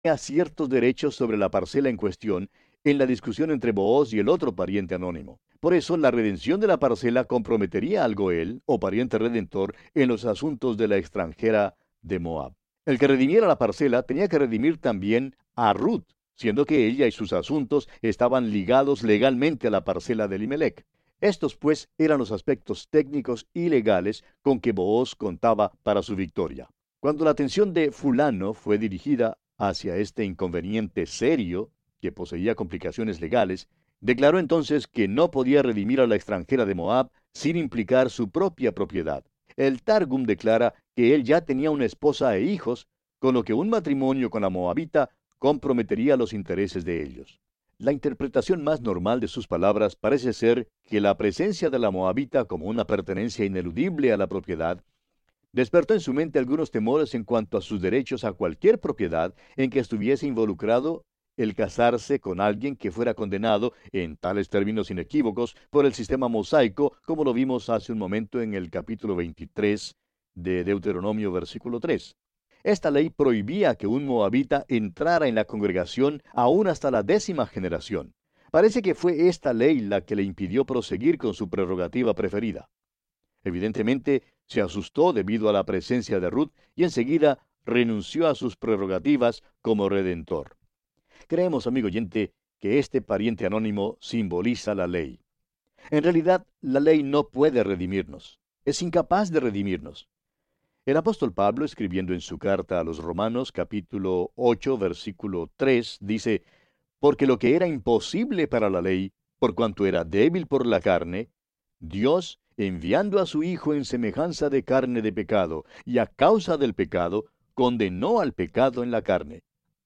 tenía ciertos derechos sobre la parcela en cuestión en la discusión entre Booz y el otro pariente anónimo. Por eso, la redención de la parcela comprometería al Goel, o pariente redentor, en los asuntos de la extranjera de Moab. El que redimiera la parcela tenía que redimir también a Ruth, siendo que ella y sus asuntos estaban ligados legalmente a la parcela de Elimelec. Estos, pues, eran los aspectos técnicos y legales con que Booz contaba para su victoria. Cuando la atención de fulano fue dirigida hacia este inconveniente serio, que poseía complicaciones legales, declaró entonces que no podía redimir a la extranjera de Moab sin implicar su propia propiedad. El Targum declara que él ya tenía una esposa e hijos, con lo que un matrimonio con la moabita comprometería los intereses de ellos. La interpretación más normal de sus palabras parece ser que la presencia de la moabita como una pertenencia ineludible a la propiedad despertó en su mente algunos temores en cuanto a sus derechos a cualquier propiedad en que estuviese involucrado el casarse con alguien que fuera condenado, en tales términos inequívocos, por el sistema mosaico, como lo vimos hace un momento en el capítulo 23 de Deuteronomio, versículo 3. Esta ley prohibía que un moabita entrara en la congregación aún hasta la 10ª generación. Parece que fue esta ley la que le impidió proseguir con su prerrogativa preferida. Evidentemente, se asustó debido a la presencia de Ruth y enseguida renunció a sus prerrogativas como redentor. Creemos, amigo oyente, que este pariente anónimo simboliza la ley. En realidad, la ley no puede redimirnos. Es incapaz de redimirnos. El apóstol Pablo, escribiendo en su carta a los Romanos, capítulo 8, versículo 3, dice, porque lo que era imposible para la ley, por cuanto era débil por la carne, Dios, enviando a su Hijo en semejanza de carne de pecado, y a causa del pecado, condenó al pecado en la carne.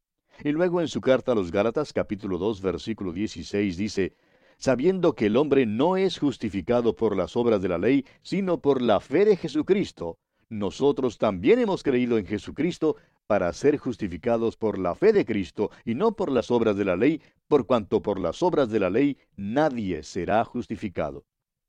Y luego en su carta a los Gálatas, capítulo 2, versículo 16, dice, sabiendo que el hombre no es justificado por las obras de la ley, sino por la fe de Jesucristo, nosotros también hemos creído en Jesucristo para ser justificados por la fe de Cristo y no por las obras de la ley, por cuanto por las obras de la ley nadie será justificado.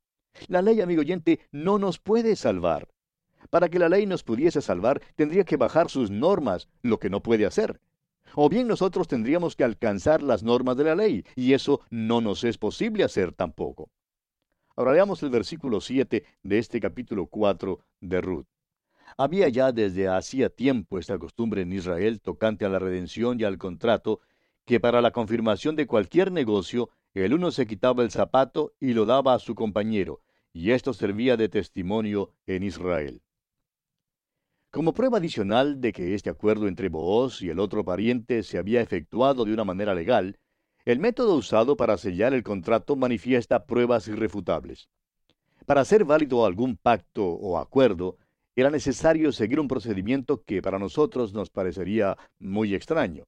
La ley, amigo oyente, no nos puede salvar. Para que la ley nos pudiese salvar, tendría que bajar sus normas, lo que no puede hacer. O bien nosotros tendríamos que alcanzar las normas de la ley, y eso no nos es posible hacer tampoco. Ahora leamos el versículo 7 de este capítulo 4 de Ruth. Había ya desde hacía tiempo esta costumbre en Israel tocante a la redención y al contrato, que para la confirmación de cualquier negocio, el uno se quitaba el zapato y lo daba a su compañero, y esto servía de testimonio en Israel. Como prueba adicional de que este acuerdo entre Booz y el otro pariente se había efectuado de una manera legal, el método usado para sellar el contrato manifiesta pruebas irrefutables. Para hacer válido algún pacto o acuerdo, era necesario seguir un procedimiento que para nosotros nos parecería muy extraño.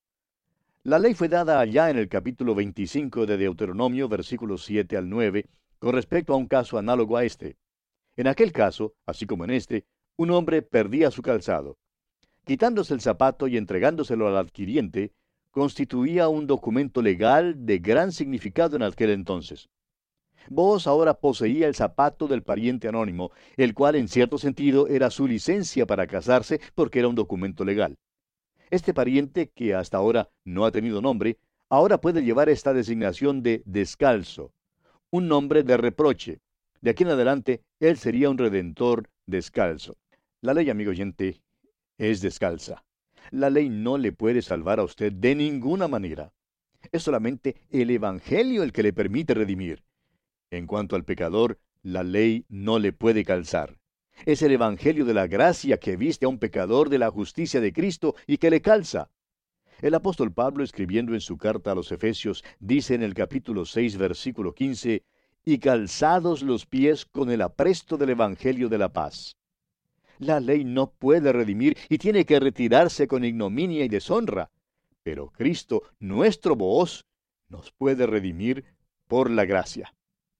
La ley fue dada allá en el capítulo 25 de Deuteronomio, versículos 7 al 9, con respecto a un caso análogo a este. En aquel caso, así como en este, un hombre perdía su calzado. Quitándose el zapato y entregándoselo al adquiriente, constituía un documento legal de gran significado en aquel entonces. Booz ahora poseía el zapato del pariente anónimo, el cual en cierto sentido era su licencia para casarse porque era un documento legal. Este pariente, que hasta ahora no ha tenido nombre, ahora puede llevar esta designación de descalzo, un nombre de reproche. De aquí en adelante, él sería un redentor descalzo. La ley, amigo oyente, es descalza. La ley no le puede salvar a usted de ninguna manera. Es solamente el Evangelio el que le permite redimir. En cuanto al pecador, la ley no le puede calzar. Es el Evangelio de la gracia que viste a un pecador de la justicia de Cristo y que le calza. El apóstol Pablo, escribiendo en su carta a los Efesios, dice en el capítulo 6, versículo 15, y calzados los pies con el apresto del Evangelio de la paz. La ley no puede redimir y tiene que retirarse con ignominia y deshonra. Pero Cristo, nuestro Booz, nos puede redimir por la gracia.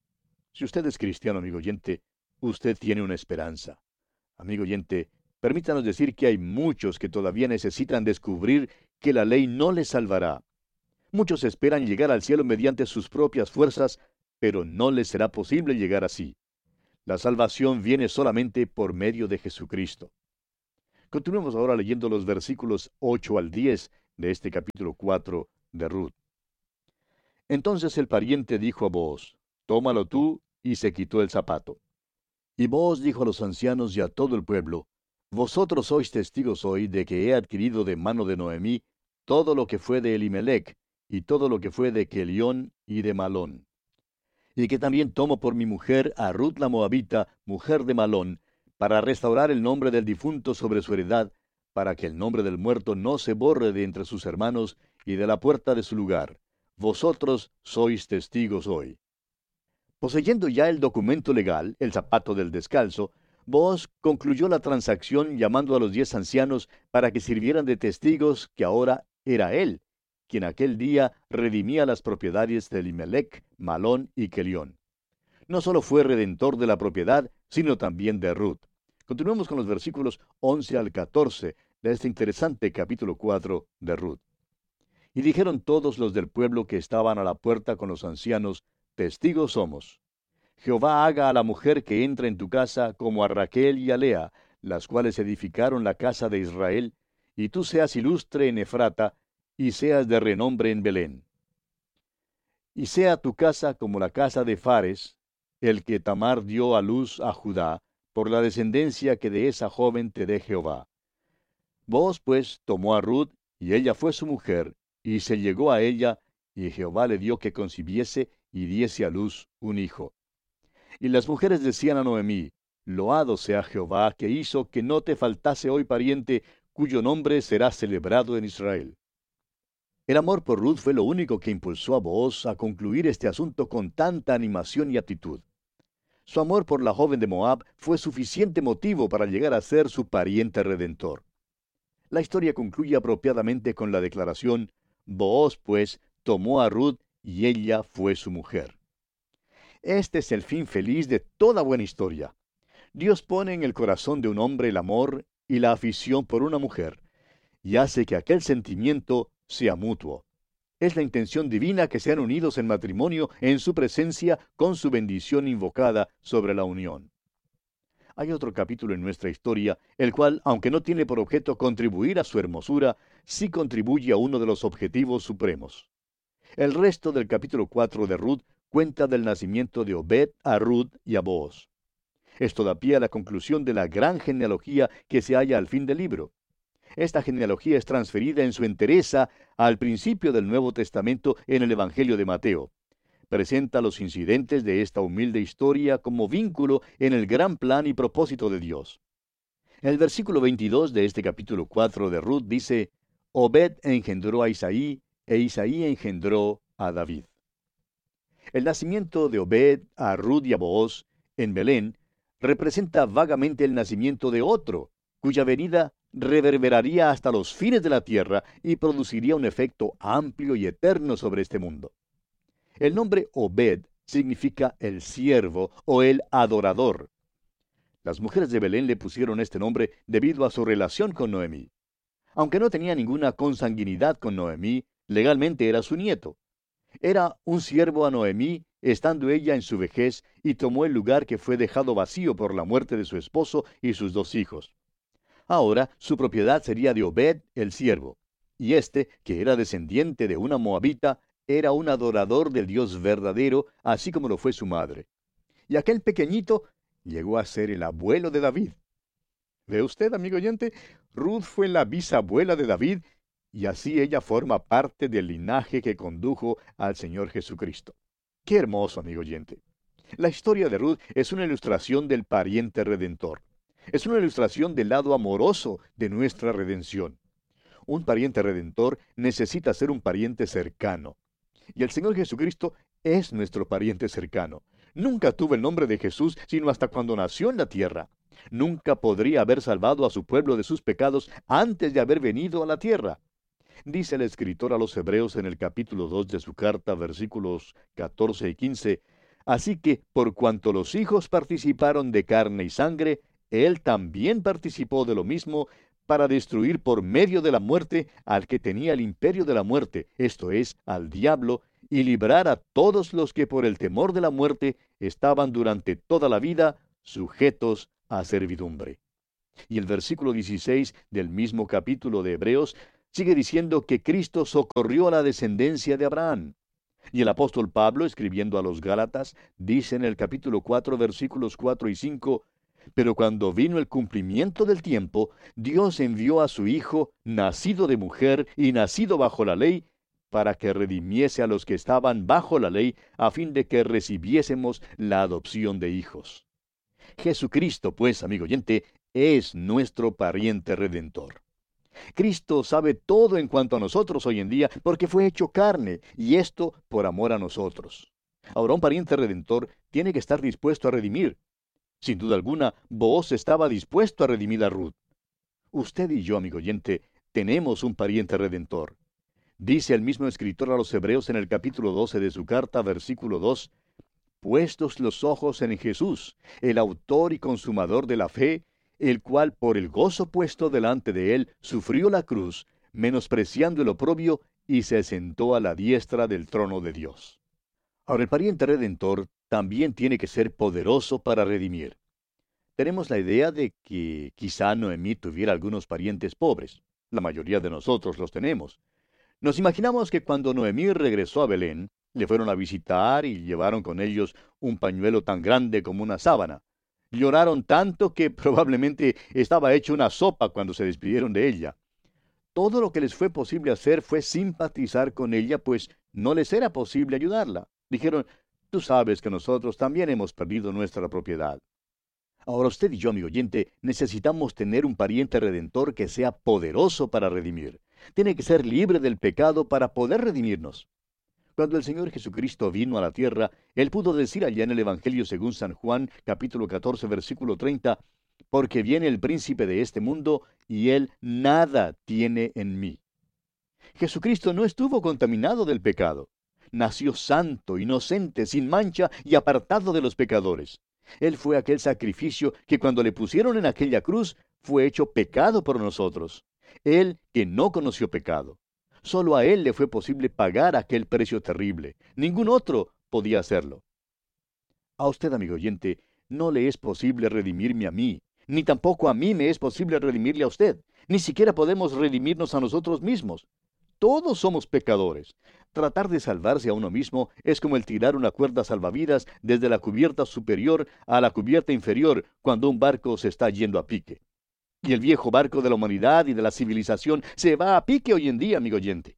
Si usted es cristiano, amigo oyente, usted tiene una esperanza. Amigo oyente, permítanos decir que hay muchos que todavía necesitan descubrir que la ley no les salvará. Muchos esperan llegar al cielo mediante sus propias fuerzas, pero no les será posible llegar así. La salvación viene solamente por medio de Jesucristo. Continuemos ahora leyendo los versículos 8 al 10 de este capítulo 4 de Ruth. Entonces el pariente dijo a Booz: tómalo tú, y se quitó el zapato. Y Booz dijo a los ancianos y a todo el pueblo: vosotros sois testigos hoy de que he adquirido de mano de Noemí todo lo que fue de Elimelech, y todo lo que fue de Kelión y de Malón. Y que también tomo por mi mujer a Ruth la Moabita, mujer de Malón, para restaurar el nombre del difunto sobre su heredad, para que el nombre del muerto no se borre de entre sus hermanos y de la puerta de su lugar. Vosotros sois testigos hoy. Poseyendo ya el documento legal, el zapato del descalzo, Booz concluyó la transacción llamando a los 10 ancianos para que sirvieran de testigos que ahora era él, quien aquel día redimía las propiedades de Elimelech, Malón y Kelión. No solo fue redentor de la propiedad, sino también de Ruth. Continuemos con los versículos 11 al 14 de este interesante capítulo 4 de Ruth. Y dijeron todos los del pueblo que estaban a la puerta con los ancianos: testigos somos. Jehová haga a la mujer que entra en tu casa como a Raquel y a Lea, las cuales edificaron la casa de Israel, y tú seas ilustre en Efrata, y seas de renombre en Belén. Y sea tu casa como la casa de Fares, el que Tamar dio a luz a Judá, por la descendencia que de esa joven te dé Jehová. Booz pues tomó a Ruth, y ella fue su mujer, y se llegó a ella, y Jehová le dio que concibiese y diese a luz un hijo. Y las mujeres decían a Noemí: loado sea Jehová, que hizo que no te faltase hoy pariente, cuyo nombre será celebrado en Israel. El amor por Ruth fue lo único que impulsó a Booz a concluir este asunto con tanta animación y aptitud. Su amor por la joven de Moab fue suficiente motivo para llegar a ser su pariente redentor. La historia concluye apropiadamente con la declaración: Booz, pues, tomó a Ruth, y ella fue su mujer. Este es el fin feliz de toda buena historia. Dios pone en el corazón de un hombre el amor y la afición por una mujer, y hace que aquel sentimiento sea mutuo. Es la intención divina que sean unidos en matrimonio en su presencia, con su bendición invocada sobre la unión. Hay otro capítulo en nuestra historia, el cual, aunque no tiene por objeto contribuir a su hermosura, sí contribuye a uno de los objetivos supremos. El resto del capítulo 4 de Ruth cuenta del nacimiento de Obed a Ruth y a Booz. Esto da pie a la conclusión de la gran genealogía que se halla al fin del libro. Esta genealogía es transferida en su entereza al principio del Nuevo Testamento en el Evangelio de Mateo. Presenta los incidentes de esta humilde historia como vínculo en el gran plan y propósito de Dios. El versículo 22 de este capítulo 4 de Ruth dice: Obed engendró a Isaí, e Isaí engendró a David. El nacimiento de Obed a Ruth y a Booz en Belén representa vagamente el nacimiento de otro, cuya venida reverberaría hasta los fines de la tierra y produciría un efecto amplio y eterno sobre este mundo. El nombre Obed significa el siervo o el adorador. Las mujeres de Belén le pusieron este nombre debido a su relación con Noemí. Aunque no tenía ninguna consanguinidad con Noemí, legalmente era su nieto. Era un siervo a Noemí, estando ella en su vejez, y tomó el lugar que fue dejado vacío por la muerte de su esposo y sus 2 hijos. Ahora su propiedad sería de Obed el siervo, y éste, que era descendiente de una moabita, era un adorador del Dios verdadero, así como lo fue su madre. Y aquel pequeñito llegó a ser el abuelo de David. ¿Ve usted, amigo oyente? Ruth fue la bisabuela de David, y así ella forma parte del linaje que condujo al Señor Jesucristo. ¡Qué hermoso, amigo oyente! La historia de Ruth es una ilustración del pariente redentor. Es una ilustración del lado amoroso de nuestra redención. Un pariente redentor necesita ser un pariente cercano. Y el Señor Jesucristo es nuestro pariente cercano. Nunca tuvo el nombre de Jesús sino hasta cuando nació en la tierra. Nunca podría haber salvado a su pueblo de sus pecados antes de haber venido a la tierra. Dice el escritor a los Hebreos en el capítulo 2 de su carta, versículos 14 y 15, así que, por cuanto los hijos participaron de carne y sangre, él también participó de lo mismo, para destruir por medio de la muerte al que tenía el imperio de la muerte, esto es, al diablo, y librar a todos los que por el temor de la muerte estaban durante toda la vida sujetos a servidumbre. Y el versículo 16 del mismo capítulo de Hebreos Sigue diciendo que Cristo socorrió a la descendencia de Abraham. Y el apóstol Pablo, escribiendo a los Gálatas, dice en el capítulo 4, versículos 4 y 5, pero cuando vino el cumplimiento del tiempo, Dios envió a su Hijo, nacido de mujer y nacido bajo la ley, para que redimiese a los que estaban bajo la ley, a fin de que recibiésemos la adopción de hijos. Jesucristo, pues, amigo oyente, es nuestro pariente redentor. Cristo sabe todo en cuanto a nosotros hoy en día porque fue hecho carne, y esto por amor a nosotros. Ahora, un pariente redentor tiene que estar dispuesto a redimir. Sin duda alguna, Booz estaba dispuesto a redimir a Ruth. Usted y yo, amigo oyente, tenemos un pariente redentor. Dice el mismo escritor a los Hebreos en el capítulo 12 de su carta, versículo 2, puestos los ojos en Jesús, el autor y consumador de la fe, el cual por el gozo puesto delante de él sufrió la cruz, menospreciando el oprobio, y se sentó a la diestra del trono de Dios. Ahora, el pariente redentor también tiene que ser poderoso para redimir. Tenemos la idea de que quizá Noemí tuviera algunos parientes pobres. La mayoría de nosotros los tenemos. Nos imaginamos que cuando Noemí regresó a Belén, le fueron a visitar y llevaron con ellos un pañuelo tan grande como una sábana. Lloraron tanto que probablemente estaba hecho una sopa cuando se despidieron de ella. Todo lo que les fue posible hacer fue simpatizar con ella, pues no les era posible ayudarla. Dijeron, tú sabes que nosotros también hemos perdido nuestra propiedad. Ahora usted y yo, amigo oyente, necesitamos tener un pariente redentor que sea poderoso para redimir. Tiene que ser libre del pecado para poder redimirnos. Cuando el Señor Jesucristo vino a la tierra, Él pudo decir allá en el Evangelio según San Juan, capítulo 14, versículo 30, porque viene el príncipe de este mundo, y Él nada tiene en mí. Jesucristo no estuvo contaminado del pecado. Nació santo, inocente, sin mancha y apartado de los pecadores. Él fue aquel sacrificio que cuando le pusieron en aquella cruz, fue hecho pecado por nosotros. Él que no conoció pecado. Solo a Él le fue posible pagar aquel precio terrible. Ningún otro podía hacerlo. A usted, amigo oyente, no le es posible redimirme a mí, ni tampoco a mí me es posible redimirle a usted. Ni siquiera podemos redimirnos a nosotros mismos. Todos somos pecadores. Tratar de salvarse a uno mismo es como el tirar una cuerda salvavidas desde la cubierta superior a la cubierta inferior cuando un barco se está yendo a pique. Y el viejo barco de la humanidad y de la civilización se va a pique hoy en día, amigo oyente.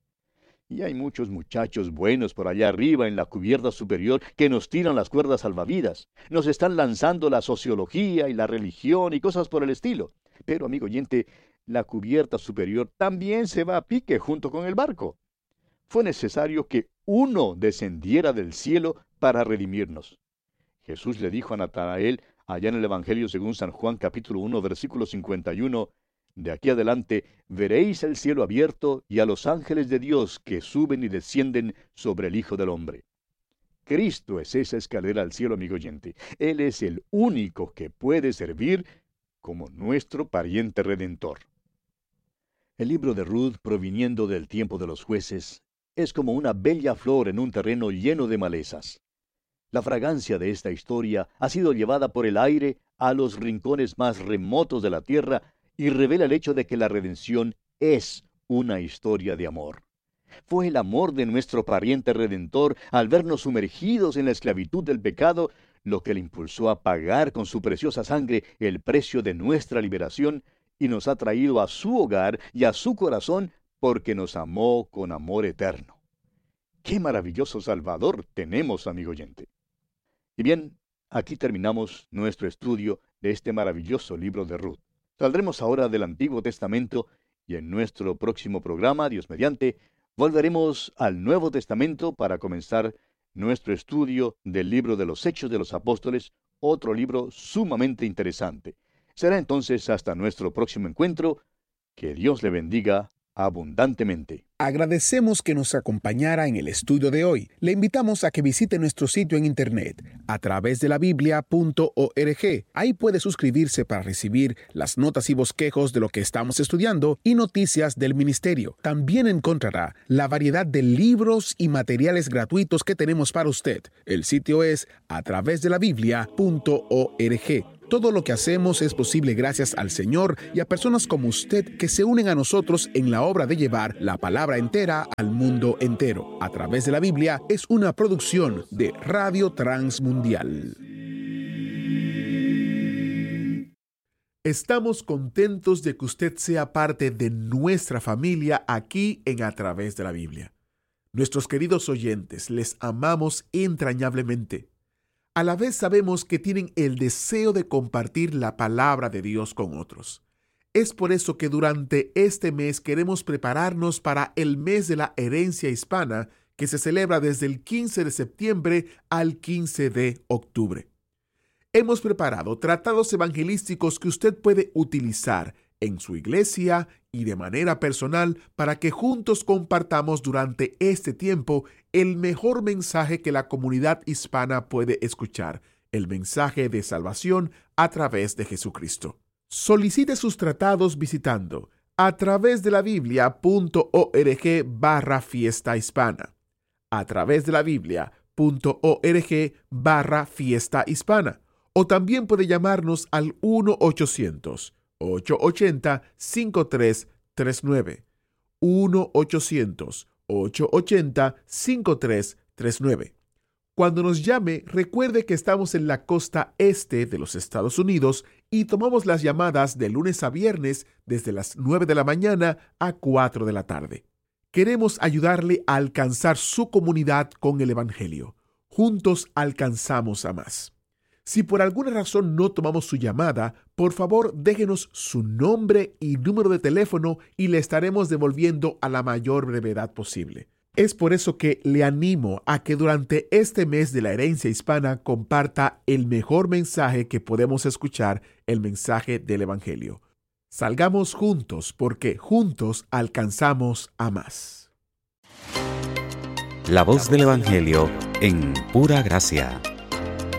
Y hay muchos muchachos buenos por allá arriba en la cubierta superior que nos tiran las cuerdas salvavidas. Nos están lanzando la sociología y la religión y cosas por el estilo. Pero, amigo oyente, la cubierta superior también se va a pique junto con el barco. Fue necesario que uno descendiera del cielo para redimirnos. Jesús le dijo a Natanael, allá en el Evangelio según San Juan capítulo 1, versículo 51, de aquí adelante veréis el cielo abierto y a los ángeles de Dios que suben y descienden sobre el Hijo del Hombre. Cristo es esa escalera al cielo, amigo oyente. Él es el único que puede servir como nuestro pariente redentor. El libro de Ruth, proviniendo del tiempo de los jueces, es como una bella flor en un terreno lleno de malezas. La fragancia de esta historia ha sido llevada por el aire a los rincones más remotos de la tierra y revela el hecho de que la redención es una historia de amor. Fue el amor de nuestro pariente redentor al vernos sumergidos en la esclavitud del pecado lo que le impulsó a pagar con su preciosa sangre el precio de nuestra liberación y nos ha traído a su hogar y a su corazón porque nos amó con amor eterno. ¡Qué maravilloso Salvador tenemos, amigo oyente! Y bien, aquí terminamos nuestro estudio de este maravilloso libro de Ruth. Saldremos ahora del Antiguo Testamento y en nuestro próximo programa, Dios mediante, volveremos al Nuevo Testamento para comenzar nuestro estudio del libro de los Hechos de los Apóstoles, otro libro sumamente interesante. Será entonces hasta nuestro próximo encuentro. Que Dios le bendiga abundantemente. Agradecemos que nos acompañara en el estudio de hoy. Le invitamos a que visite nuestro sitio en internet a través de la biblia.org. Ahí puede suscribirse para recibir las notas y bosquejos de lo que estamos estudiando y noticias del ministerio. También encontrará la variedad de libros y materiales gratuitos que tenemos para usted. El sitio es a través de la biblia.org. Todo lo que hacemos es posible gracias al Señor y a personas como usted que se unen a nosotros en la obra de llevar la palabra entera al mundo entero. A través de la Biblia es una producción de Radio Transmundial. Estamos contentos de que usted sea parte de nuestra familia aquí en A Través de la Biblia. Nuestros queridos oyentes, les amamos entrañablemente. A la vez sabemos que tienen el deseo de compartir la palabra de Dios con otros. Es por eso que durante este mes queremos prepararnos para el mes de la herencia hispana, que se celebra desde el 15 de septiembre al 15 de octubre. Hemos preparado tratados evangelísticos que usted puede utilizar en su iglesia y de manera personal para que juntos compartamos durante este tiempo el mejor mensaje que la comunidad hispana puede escuchar, el mensaje de salvación a través de Jesucristo. Solicite sus tratados visitando atravesdelabiblia.org/fiesta hispana. atravesdelabiblia.org/fiesta hispana. O también puede llamarnos al 1-800-880-5339. 1-800-880-5339. Cuando nos llame, recuerde que estamos en la costa este de los Estados Unidos y tomamos las llamadas de lunes a viernes desde las 9 de la mañana a 4 de la tarde. Queremos ayudarle a alcanzar su comunidad con el Evangelio. Juntos alcanzamos a más. Si por alguna razón no tomamos su llamada, por favor déjenos su nombre y número de teléfono y le estaremos devolviendo a la mayor brevedad posible. Es por eso que le animo a que durante este mes de la herencia hispana comparta el mejor mensaje que podemos escuchar, el mensaje del Evangelio. Salgamos juntos porque juntos alcanzamos a más. La voz del Evangelio en pura gracia.